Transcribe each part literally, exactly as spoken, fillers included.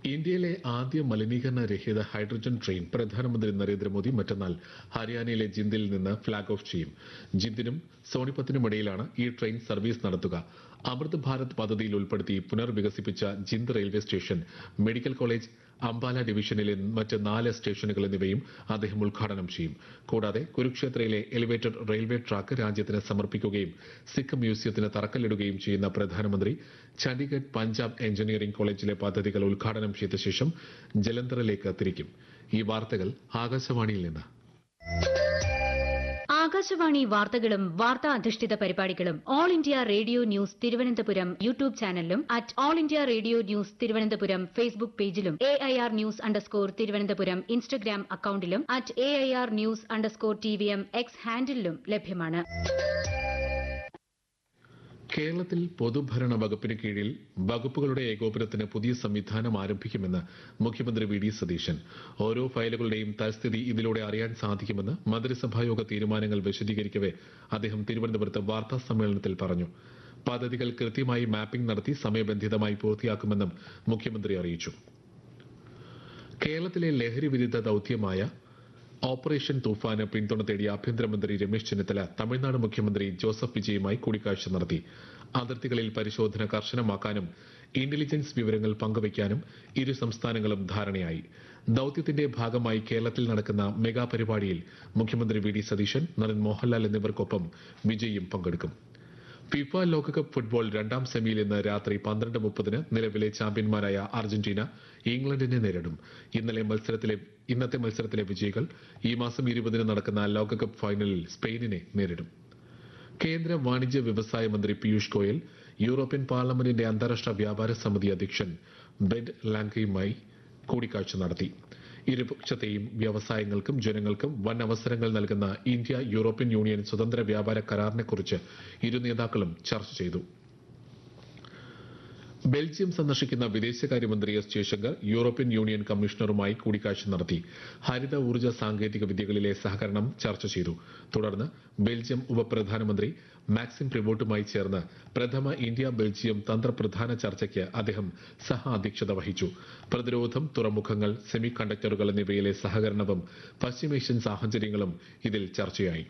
ഇന്ത്യയിലെ ആദ്യ മലിനീകരണ രഹിത ഹൈഡ്രജൻ ട്രെയിൻ പ്രധാനമന്ത്രി നരേന്ദ്രമോദി മറ്റന്നാൾ ഹരിയാനയിലെ ജിന്ദിൽ നിന്ന് ഫ്ളാഗ് ഓഫ് ചെയ്യും. ജിന്ദിനും സോണിപത്തിനുമിടയിലാണ് ഈ ട്രെയിൻ സർവീസ് നടത്തുക. അമൃത് ഭാരത് പദ്ധതിയിൽ ഉൾപ്പെടുത്തി പുനർവികസിപ്പിച്ച Jind railway station, medical college, Ambala ഡിവിഷനിലെ മറ്റ് നാല് സ്റ്റേഷനുകൾ എന്നിവയും അദ്ദേഹം ഉദ്ഘാടനം ചെയ്യും. കൂടാതെ കുരുക്ഷേത്രയിലെ എലിവേറ്റഡ് റെയിൽവേ ട്രാക്ക് രാജ്യത്തിന് സമർപ്പിക്കുകയും സിഖ് മ്യൂസിയത്തിന് തറക്കല്ലിടുകയും ചെയ്യുന്ന പ്രധാനമന്ത്രി ചണ്ഡീഗഡ് പഞ്ചാബ് എഞ്ചിനീയറിംഗ് കോളേജിലെ പദ്ധതികൾ ഉദ്ഘാടനം ചെയ്ത ശേഷം ജലന്ധറിലേക്ക് തിരിക്കും. ഈ വാർത്തകൾ ആകാശവാണിയിൽ നിന്ന്. ആകാശവാണി വാർത്തകളും വാർത്താ അധിഷ്ഠിത പരിപാടികളും all India radio news Thiruvananthapuram YouTube ചാനലിലും at all India radio news Thiruvananthapuram Facebook പേജിലും A I R news underscore Thiruvananthapuram Instagram അക്കൌണ്ടിലും at A I R news underscore T V M X ഹാൻഡിലും ലഭ്യമാണ്. കേരളത്തിൽ പൊതുഭരണ വകുപ്പിന് കീഴിൽ വകുപ്പുകളുടെ ഏകോപനത്തിന് പുതിയ സംവിധാനം ആരംഭിക്കുമെന്ന് മുഖ്യമന്ത്രി വി ഡി സതീശൻ. ഓരോ ഫയലുകളുടെയും തൽസ്ഥിതി ഇതിലൂടെ അറിയാൻ സാധിക്കുമെന്ന് മന്ത്രിസഭായോഗ തീരുമാനങ്ങൾ വിശദീകരിക്കവെ അദ്ദേഹം തിരുവനന്തപുരത്ത് വാർത്താ സമ്മേളനത്തിൽ പറഞ്ഞു. പദ്ധതികൾ കൃത്യമായി മാപ്പിംഗ് നടത്തി സമയബന്ധിതമായി പൂർത്തിയാക്കുമെന്നും മുഖ്യമന്ത്രി അറിയിച്ചു. കേരളത്തിലെ ലഹരി വിരുദ്ധ ദൌത്യമായ ഓപ്പറേഷൻ തൂഫാന് പിന്തുണ തേടിയ ആഭ്യന്തരമന്ത്രി രമേശ് ചെന്നിത്തല തമിഴ്നാട് മുഖ്യമന്ത്രി ജോസഫ് വിജയുമായി കൂടിക്കാഴ്ച നടത്തി. അതിർത്തികളിൽ പരിശോധന കർശനമാക്കാനും ഇന്റലിജൻസ് വിവരങ്ങൾ പങ്കുവയ്ക്കാനും ഇരു സംസ്ഥാനങ്ങളും ധാരണയായി. ദൌത്യത്തിന്റെ ഭാഗമായി കേരളത്തിൽ നടക്കുന്ന മെഗാ പരിപാടിയിൽ മുഖ്യമന്ത്രി വി ഡി സതീശൻ, നടൻ മോഹൻലാൽ എന്നിവർക്കൊപ്പം വിജയും പങ്കെടുക്കും. ഫിഫ ലോകകപ്പ് ഫുട്ബോൾ രണ്ടാം സെമിയിൽ ഇന്ന് രാത്രി പന്ത്രണ്ട് മുപ്പതിന് നിലവിലെ ചാമ്പ്യന്മാരായ അർജന്റീന ഇംഗ്ലണ്ടിനെ നേരിടും. ഇന്നലെ മത്സരത്തിലെ ഇന്നത്തെ മത്സരത്തിലെ വിജയികൾ ഈ മാസം ഇരുപതിന് നടക്കുന്ന ലോകകപ്പ് ഫൈനലിൽ സ്പെയിനിനെ നേരിടും. കേന്ദ്ര വാണിജ്യ വ്യവസായ മന്ത്രി പീയൂഷ് ഗോയൽ യൂറോപ്യൻ പാർലമെന്റിന്റെ അന്താരാഷ്ട്ര വ്യാപാര സമിതി അധ്യക്ഷൻ ബെന്റ് ലാങ്കയുമായി കൂടിക്കാഴ്ച നടത്തി. ഇരുപക്ഷത്തെയും വ്യവസായങ്ങൾക്കും ജനങ്ങൾക്കും വൻ അവസരങ്ങൾ നൽകുന്ന ഇന്ത്യ യൂറോപ്യൻ യൂണിയൻ സ്വതന്ത്ര വ്യാപാര കരാറിനെക്കുറിച്ച് ഇരു നേതാക്കളും ചർച്ച ചെയ്തു. ബെൽജിയം സന്ദർശിക്കുന്ന വിദേശകാര്യമന്ത്രി എസ് ജയശങ്കർ യൂറോപ്യൻ യൂണിയൻ കമ്മീഷണറുമായി കൂടിക്കാഴ്ച നടത്തി. ഹരിത ഊർജ്ജ സാങ്കേതിക വിദ്യകളിലെ സഹകരണം ചർച്ച ചെയ്തു. തുടർന്ന് ബെൽജിയം ഉപപ്രധാനമന്ത്രി മാക്സിം പ്രിവോട്ടുമായി ചേർന്ന് പ്രഥമ ഇന്ത്യ ബെൽജിയം തന്ത്രപ്രധാന ചർച്ചയ്ക്ക് അദ്ദേഹം സഹ അധ്യക്ഷത വഹിച്ചു. പ്രതിരോധം, തുറമുഖങ്ങൾ, സെമി കണ്ടക്ടറുകൾ എന്നിവയിലെ സഹകരണവും പശ്ചിമേഷ്യൻ സാഹചര്യങ്ങളും ഇതിൽ ചർച്ചയായി.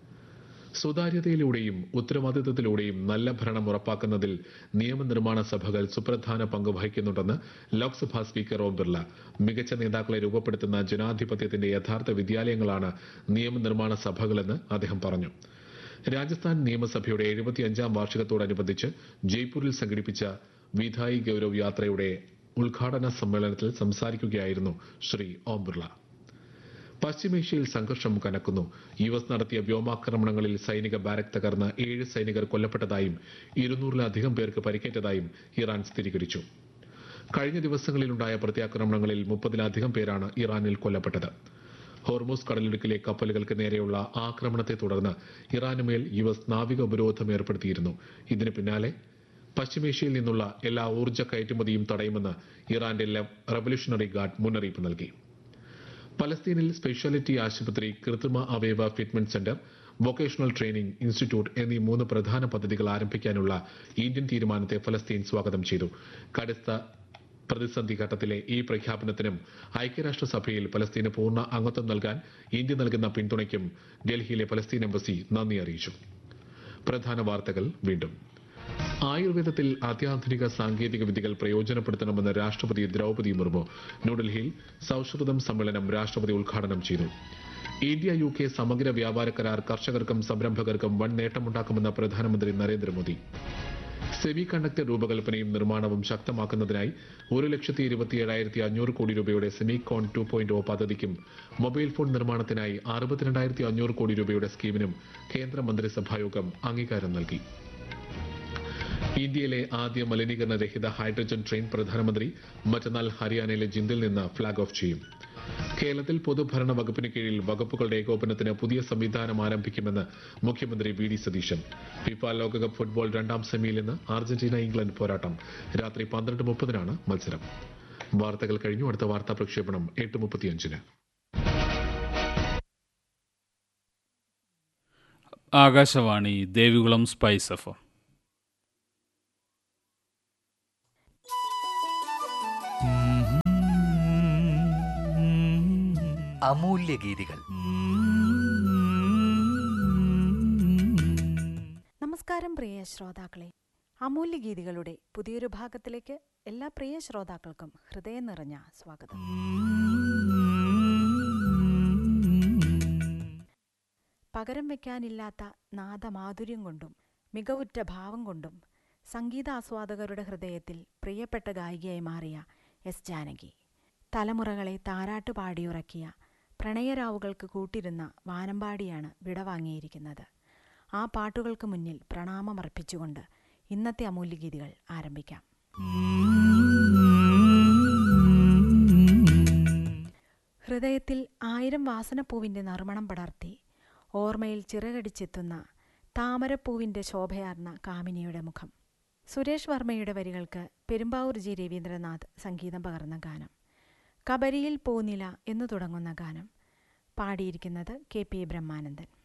സുതാര്യതയിലൂടെയും ഉത്തരവാദിത്തത്തിലൂടെയും നല്ല ഭരണം ഉറപ്പാക്കുന്നതിൽ നിയമനിർമ്മാണ സഭകൾ സുപ്രധാന പങ്ക് വഹിക്കുന്നുണ്ടെന്ന് ലോക്സഭാ സ്പീക്കർ ഓം ബിർള. മികച്ച നേതാക്കളെ രൂപപ്പെടുത്തുന്ന ജനാധിപത്യത്തിന്റെ യഥാർത്ഥ വിദ്യാലയങ്ങളാണ് നിയമനിർമ്മാണ സഭകളെന്ന് അദ്ദേഹം പറഞ്ഞു. രാജസ്ഥാൻ നിയമസഭയുടെ എഴുപത്തിയഞ്ചാം വാർഷികത്തോടനുബന്ധിച്ച് ജയ്പൂരിൽ സംഘടിപ്പിച്ച വിധായി ഗൌരവ് യാത്രയുടെ ഉദ്ഘാടന സമ്മേളനത്തിൽ സംസാരിക്കുകയായിരുന്നു ശ്രീ ഓം ബിർള. പശ്ചിമേഷ്യയിൽ സംഘർഷം കനക്കുന്നു. യു എസ് നടത്തിയ വ്യോമാക്രമണങ്ങളിൽ സൈനിക ബാരക് തകർന്ന് ഏഴ് സൈനികർ കൊല്ലപ്പെട്ടതായും ഇരുന്നൂറിലധികം പേർക്ക് പരിക്കേറ്റതായും ഇറാൻ സ്ഥിരീകരിച്ചു. കഴിഞ്ഞ ദിവസങ്ങളിലുണ്ടായ പ്രത്യാക്രമണങ്ങളിൽ മുപ്പതിലധികം പേരാണ് ഇറാനിൽ കൊല്ലപ്പെട്ടത്. ഹോർമൂസ് കടലിടുക്കിലെ കപ്പലുകൾക്ക് നേരെയുള്ള ആക്രമണത്തെ തുടർന്ന് ഇറാനുമേൽ യു എസ് നാവിക ഉപരോധം ഏർപ്പെടുത്തിയിരുന്നു. ഇതിന് പിന്നാലെ പശ്ചിമേഷ്യയിൽ നിന്നുള്ള എല്ലാ ഊർജ്ജ കയറ്റുമതിയും തടയുമെന്ന് ഇറാന്റെ റവല്യൂഷണറി ഗാർഡ് മുന്നറിയിപ്പ് നൽകി. പലസ്തീനിൽ സ്പെഷ്യാലിറ്റി ആശുപത്രി, കൃത്രിമ അവയവ fitment centre, vocational training institute എന്നീ മൂന്ന് പ്രധാന പദ്ധതികൾ ആരംഭിക്കാനുള്ള ഇന്ത്യൻ തീരുമാനത്തെ ഫലസ്തീൻ സ്വാഗതം ചെയ്തു. കടുത്ത പ്രതിസന്ധി ഘട്ടത്തിലെ ഈ പ്രഖ്യാപനത്തിനും ഐക്യരാഷ്ട്രസഭയിൽ പലസ്തീന് പൂർണ്ണ അംഗത്വം നൽകാൻ ഇന്ത്യ നൽകുന്ന പിന്തുണയ്ക്കും ഡൽഹിയിലെ പലസ്തീൻ എംബസി നന്ദി അറിയിച്ചു. പ്രധാന വാർത്തകൾ വീണ്ടും. ആയുർവേദത്തിൽ അത്യാധുനിക സാങ്കേതിക വിദ്യകൾ പ്രയോജനപ്പെടുത്തണമെന്ന് രാഷ്ട്രപതി ദ്രൌപദി മുർമു. ന്യൂഡൽഹിയിൽ സൌഹൃദം സമ്മേളനം രാഷ്ട്രപതി ഉദ്ഘാടനം ചെയ്തു. ഇന്ത്യ യു കെ സമഗ്ര വ്യാപാര കരാർ കർഷകർക്കും സംരംഭകർക്കും വൻ നേട്ടമുണ്ടാക്കുമെന്ന് പ്രധാനമന്ത്രി നരേന്ദ്രമോദി. സെമി കണ്ടക്ടർ രൂപകൽപ്പനയും നിർമ്മാണവും ശക്തമാക്കുന്നതിനായി ഒരു ലക്ഷത്തി ഇരുപത്തിയേഴായിരത്തി അഞ്ഞൂറ് കോടി രൂപയുടെ സെമികോൺ ടു പോയിന്റ് ഒ പദ്ധതിക്കും മൊബൈൽ ഫോൺ നിർമ്മാണത്തിനായി അറുപത്തിരണ്ടായിരത്തി അഞ്ഞൂറ് കോടി രൂപയുടെ സ്കീമിനും കേന്ദ്ര മന്ത്രിസഭായോഗം അംഗീകാരം നൽകി. ഇന്ത്യയിലെ ആദ്യ മലിനീകരണ രഹിത ഹൈഡ്രജൻ ട്രെയിൻ പ്രധാനമന്ത്രി മറ്റന്നാൾ ഹരിയാനയിലെ ജിന്ദിൽ നിന്ന് ഫ്ളാഗ് ഓഫ് ചെയ്യും. കേരളത്തിൽ പൊതുഭരണ വകുപ്പിന് കീഴിൽ വകുപ്പുകളുടെ ഏകോപനത്തിന് പുതിയ സംവിധാനം ആരംഭിക്കുമെന്ന് മുഖ്യമന്ത്രി വി ഡി സതീശൻ. ഫിഫ ലോകകപ്പ് ഫുട്ബോൾ രണ്ടാം സെമിയിൽ ഇന്ന് അർജന്റീന ഇംഗ്ലണ്ട് പോരാട്ടം. രാത്രി പന്ത്രണ്ട് മുപ്പതിനാണ് മത്സരം. വാർത്തകൾ കഴിഞ്ഞു. അടുത്ത വാർത്താ പ്രക്ഷേപണം എട്ട് മുപ്പത്തിയഞ്ചിന്. Akashvani Devikulam spice F അമൂല്യഗീതികൾ. നമസ്കാരം പ്രിയ ശ്രോതാക്കളെ, അമൂല്യഗീതികളുടെ പുതിയൊരു ഭാഗത്തിലേക്ക് എല്ലാ പ്രിയ ശ്രോതാക്കൾക്കും ഹൃദയം നിറഞ്ഞ സ്വാഗതം. പകരം വയ്ക്കാനില്ലാത്ത നാദമാധുര്യം കൊണ്ടും മികവുറ്റ ഭാവം കൊണ്ടും സംഗീതാസ്വാദകരുടെ ഹൃദയത്തിൽ പ്രിയപ്പെട്ട ഗായികയായി മാറിയ എസ് ജാനകി, തലമുറകളെ താരാട്ട് പാടിയുറക്കിയ പ്രണയരാവുകൾക്ക് കൂട്ടിരുന്ന വാനമ്പാടിയാണ് വിടവാങ്ങിയിരിക്കുന്നത്. ആ പാട്ടുകൾക്ക് മുന്നിൽ പ്രണാമമർപ്പിച്ചുകൊണ്ട് ഇന്നത്തെ അമൂല്യഗീതികൾ ആരംഭിക്കാം. ഹൃദയത്തിൽ ആയിരം വാസനപ്പൂവിൻ്റെ നറുമണം പടർത്തി ഓർമ്മയിൽ ചിറകടിച്ചെത്തുന്ന താമരപ്പൂവിൻ്റെ ശോഭയാർന്ന കാമിനിയുടെ മുഖം. സുരേഷ് വർമ്മയുടെ വരികൾക്ക് പെരുമ്പാവൂർ ജി രവീന്ദ്രനാഥ് സംഗീതം പകർന്ന ഗാനം. കബരിയിൽ പൂനില എന്നു തുടങ്ങുന്ന ഗാനം പാടിയിരിക്കുന്നത് കെ പി ബ്രഹ്മാനന്ദൻ.